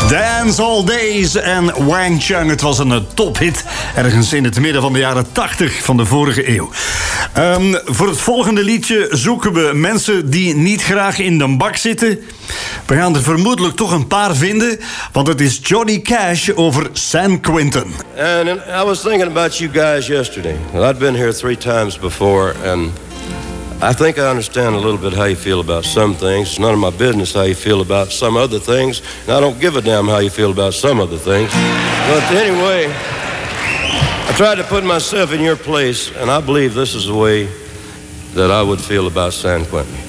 Dance All Days en Wang Chung. Het was een tophit ergens in het midden van de jaren 80 van de vorige eeuw. Voor het volgende liedje zoeken we mensen die niet graag in de bak zitten. We gaan er vermoedelijk toch een paar vinden, want het is Johnny Cash over San Quentin. And I was thinking about you guys yesterday. Well, I'd been here 3 times before, and I think I understand a little bit how you feel about some things. It's none of my business how you feel about some other things. And I don't give a damn how you feel about some other things. But anyway, I tried to put myself in your place, and I believe this is the way that I would feel about San Quentin.